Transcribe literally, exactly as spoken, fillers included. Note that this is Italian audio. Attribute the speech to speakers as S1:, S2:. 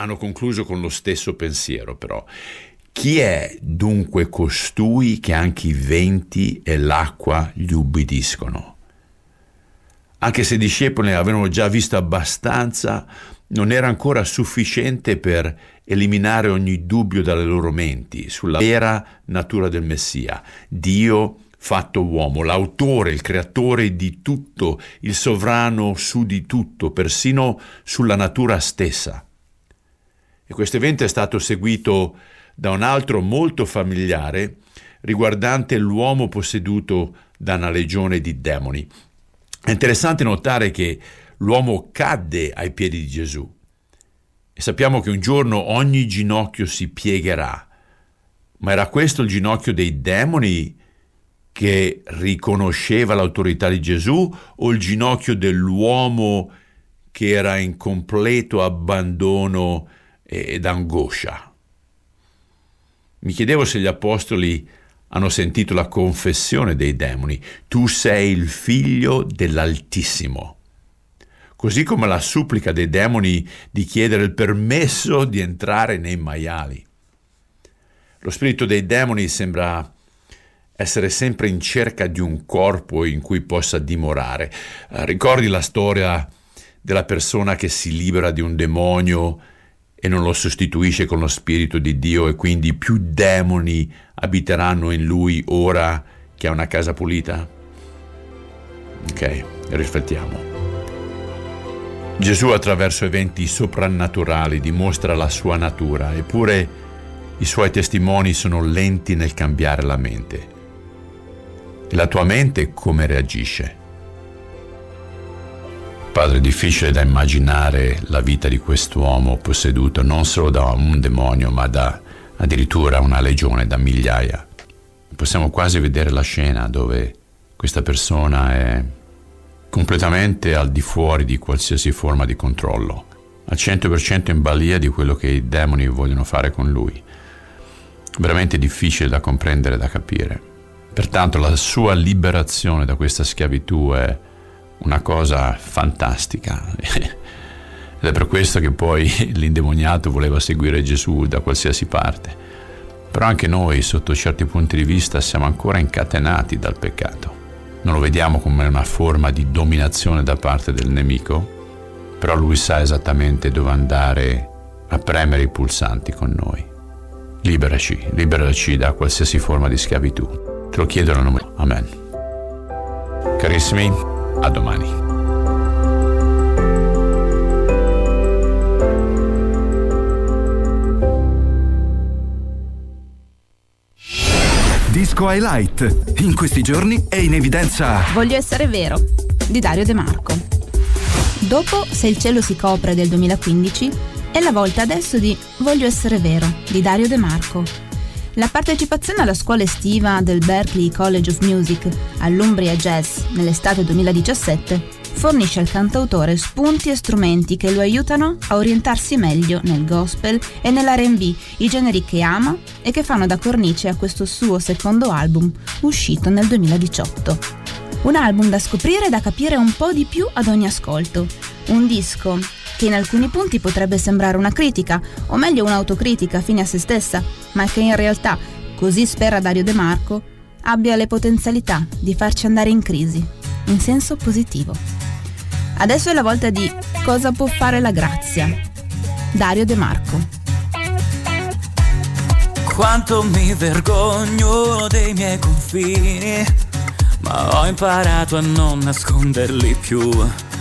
S1: hanno concluso con lo stesso pensiero, però. Chi è dunque costui che anche i venti e l'acqua gli ubbidiscono? Anche se i discepoli avevano già visto abbastanza, non era ancora sufficiente per eliminare ogni dubbio dalle loro menti sulla vera natura del Messia, Dio fatto uomo, l'autore, il creatore di tutto, il sovrano su di tutto, persino sulla natura stessa. E questo evento è stato seguito da un altro molto familiare riguardante l'uomo posseduto da una legione di demoni. È interessante notare che l'uomo cadde ai piedi di Gesù e sappiamo che un giorno ogni ginocchio si piegherà, ma era questo il ginocchio dei demoni che riconosceva l'autorità di Gesù o il ginocchio dell'uomo che era in completo abbandono ed angoscia? Mi chiedevo se gli apostoli hanno sentito la confessione dei demoni: tu sei il figlio dell'Altissimo, così come la supplica dei demoni di chiedere il permesso di entrare nei maiali. Lo spirito dei demoni sembra essere sempre in cerca di un corpo in cui possa dimorare. Eh, ricordi la storia della persona che si libera di un demonio e non lo sostituisce con lo Spirito di Dio, e quindi più demoni abiteranno in lui ora che ha una casa pulita? Ok, riflettiamo. Gesù attraverso eventi soprannaturali dimostra la sua natura, eppure i suoi testimoni sono lenti nel cambiare la mente. E la tua mente come reagisce? Padre, è difficile da immaginare la vita di quest'uomo posseduto non solo da un demonio, ma da addirittura una legione, da migliaia. Possiamo quasi vedere la scena dove questa persona è completamente al di fuori di qualsiasi forma di controllo, al cento per cento in balia di quello che i demoni vogliono fare con lui. Veramente difficile da comprendere, da capire. Pertanto la sua liberazione da questa schiavitù è una cosa fantastica ed è per questo che poi l'indemoniato voleva seguire Gesù da qualsiasi parte. Però anche noi, sotto certi punti di vista, siamo ancora incatenati dal peccato. Non lo vediamo come una forma di dominazione da parte del nemico, però lui sa esattamente dove andare a premere i pulsanti con noi. Liberaci, liberaci da qualsiasi forma di schiavitù. Te lo chiedo nel nome. Amen. Carissimi, a domani.
S2: Disco Highlight. In questi giorni è in evidenza
S3: Voglio essere vero di Dario De Marco. Dopo Se il cielo si copre del duemilaquindici è la volta adesso di Voglio essere vero di Dario De Marco. La partecipazione alla scuola estiva del Berklee College of Music all'Umbria Jazz nell'estate duemiladiciassette fornisce al cantautore spunti e strumenti che lo aiutano a orientarsi meglio nel gospel e nell'R and B, i generi che ama e che fanno da cornice a questo suo secondo album uscito nel duemiladiciotto. Un album da scoprire e da capire un po' di più ad ogni ascolto. Un disco che in alcuni punti potrebbe sembrare una critica, o meglio un'autocritica fine a se stessa, ma che in realtà, così spera Dario De Marco, abbia le potenzialità di farci andare in crisi, in senso positivo. Adesso è la volta di Cosa può fare la grazia? Dario De Marco.
S4: Quanto mi vergogno dei miei confini, ma ho imparato a non nasconderli più.